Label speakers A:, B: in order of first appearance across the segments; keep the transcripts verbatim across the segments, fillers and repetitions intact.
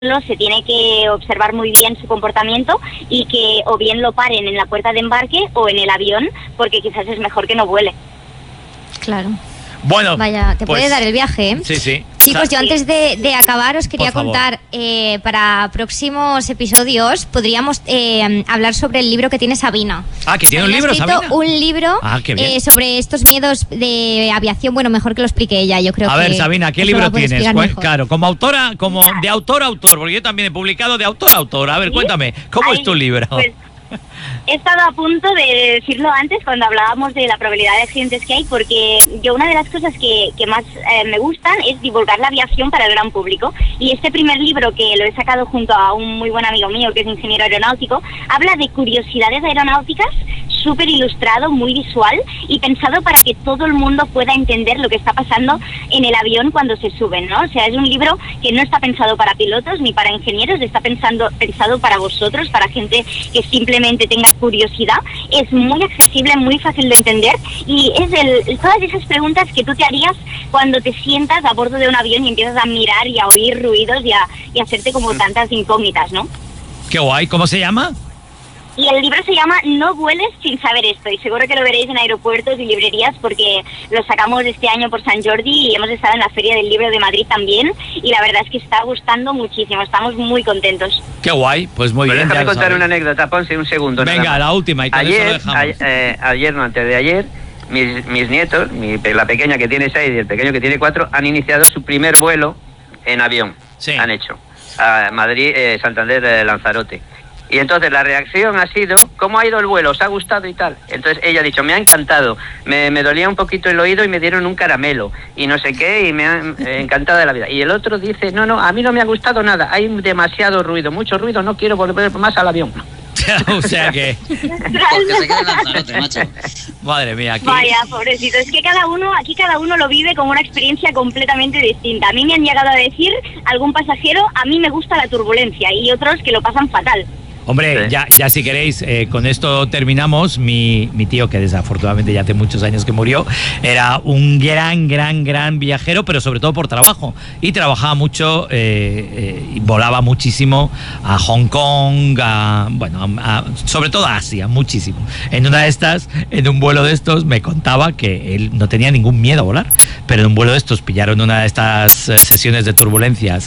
A: se tiene que observar muy bien su comportamiento y que o bien lo paren en la puerta de embarque o en el avión, porque quizás es mejor que no vuele.
B: Claro.
C: Bueno,
B: vaya, te
C: pues,
B: puede dar el viaje, ¿eh?
C: Sí, sí.
B: Chicos, yo antes de, de acabar os quería contar, eh, para próximos episodios podríamos eh, hablar sobre el libro que tiene Sabina.
C: Ah, que tiene un libro,
B: Sabina.
C: Sabina.
B: Un libro
C: ah,
B: eh, sobre estos miedos de aviación. Bueno, mejor que lo explique ella, yo creo.
C: A
B: que
C: ver, Sabina, ¿qué libro tienes?
B: Claro,
C: como autora, como de autor a autor, porque yo también he publicado de autor a autor. A ver, ¿sí? Cuéntame, ¿cómo Ay, es tu libro?
A: Pues, he estado a punto de decirlo antes cuando hablábamos de la probabilidad de accidentes que hay, porque yo una de las cosas que, que más eh, me gustan es divulgar la aviación para el gran público, y este primer libro, que lo he sacado junto a un muy buen amigo mío que es ingeniero aeronáutico, habla de curiosidades aeronáuticas, súper ilustrado, muy visual y pensado para que todo el mundo pueda entender lo que está pasando en el avión cuando se suben, ¿no? O sea, es un libro que no está pensado para pilotos ni para ingenieros, está pensando, pensado para vosotros, para gente que simplemente tenga curiosidad. Es muy accesible, muy fácil de entender, y es el, todas esas preguntas que tú te harías cuando te sientas a bordo de un avión y empiezas a mirar y a oír ruidos y a, y a hacerte como tantas incógnitas, ¿no?
C: Qué guay, ¿cómo se llama?
A: Y el libro se llama No vueles sin saber esto, y seguro que lo veréis en aeropuertos y librerías, porque lo sacamos este año por San Jordi y hemos estado en la Feria del Libro de Madrid también, y la verdad es que está gustando muchísimo, estamos muy contentos.
C: Qué guay, pues muy
D: Pero
C: bien.
D: Déjame contar una anécdota, Ponce, un segundo.
C: Venga, la última, y con
D: ayer,
C: eso lo dejamos.
D: Ayer, eh, ayer, no, antes de ayer, mis, mis nietos, mi, la pequeña que tiene seis y el pequeño que tiene cuatro, han iniciado su primer vuelo en avión. Sí. Han hecho. A Madrid, eh, Santander, eh, Lanzarote. Y entonces la reacción ha sido, ¿cómo ha ido el vuelo? ¿Os ha gustado y tal? Entonces ella ha dicho, me ha encantado, me, me dolía un poquito el oído y me dieron un caramelo, y no sé qué, y me ha eh, encantado de la vida. Y el otro dice, no, no, a mí no me ha gustado nada, hay demasiado ruido, mucho ruido, no quiero volver más al avión.
C: O sea que...
E: Porque se queda en Lanzarote, macho.
C: Madre mía, aquí...
A: Vaya, pobrecito, es que cada uno, aquí cada uno lo vive como una experiencia completamente distinta. A mí me han llegado a decir, algún pasajero, a mí me gusta la turbulencia, y otros que lo pasan fatal.
C: Hombre, sí. ya, ya si queréis, eh, con esto terminamos. Mi, mi tío, que desafortunadamente ya hace muchos años que murió, era un gran, gran, gran viajero, pero sobre todo por trabajo. Y trabajaba mucho, eh, eh, y volaba muchísimo a Hong Kong, a, bueno, a, a, sobre todo a Asia, muchísimo. En una de estas, en un vuelo de estos, me contaba que él no tenía ningún miedo a volar, pero en un vuelo de estos pillaron una de estas sesiones de turbulencias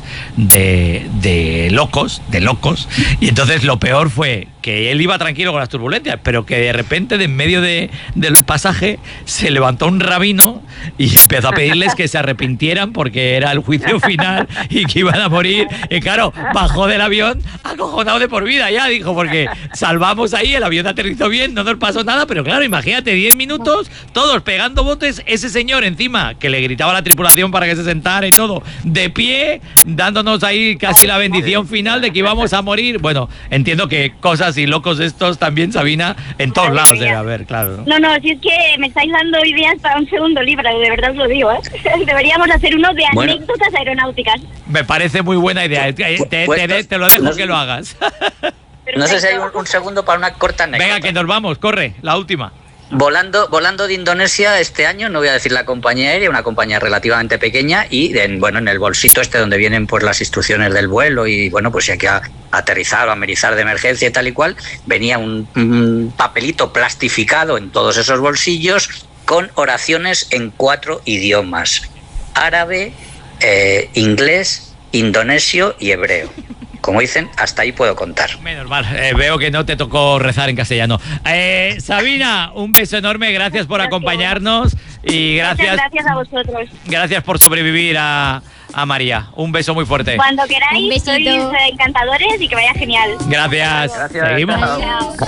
C: de, de locos, de locos, y entonces lo peor fue que él iba tranquilo con las turbulencias, pero que de repente, de en medio de, del pasaje, se levantó un rabino y empezó a pedirles que se arrepintieran porque era el juicio final y que iban a morir. Y claro, bajó del avión acojonado de por vida ya, dijo, porque salvamos ahí, el avión aterrizó bien, no nos pasó nada, pero claro, imagínate, diez minutos, todos pegando botes, ese señor encima, que le gritaba a la tripulación para que se sentara y todo, de pie, dándonos ahí casi la bendición final de que íbamos a morir. Bueno, entiendo que cosas y locos estos también, Sabina, en todos Madre lados mía. Debe haber, claro.
A: No, no, si es que me estáis dando ideas para un segundo libro, de verdad os lo digo, ¿eh? Deberíamos hacer uno de bueno. anécdotas aeronáuticas.
C: Me parece muy buena idea, te, te,
E: pues,
C: te, te lo dejo
E: no,
C: que lo hagas.
E: No sé si hay un, un segundo para una corta anécdota.
C: Venga, que nos vamos, corre, la última.
E: Volando, volando de Indonesia este año, no voy a decir la compañía aérea, una compañía relativamente pequeña, y en, bueno, en el bolsito este donde vienen pues las instrucciones del vuelo y bueno, pues si hay que aterrizar o amerizar de emergencia y tal y cual, venía un, un papelito plastificado en todos esos bolsillos con oraciones en cuatro idiomas: árabe, eh, inglés, indonesio y hebreo. Como dicen, hasta ahí puedo contar.
C: Menos mal, eh, veo que no te tocó rezar en castellano. Eh, Sabina, un beso enorme, gracias por gracias. acompañarnos y gracias.
A: Muchas gracias a vosotros.
C: Gracias por sobrevivir a, a María. Un beso muy fuerte.
A: Cuando queráis, sois encantadores y que vaya genial.
C: Gracias.
D: Gracias.
C: Seguimos.
A: Chao.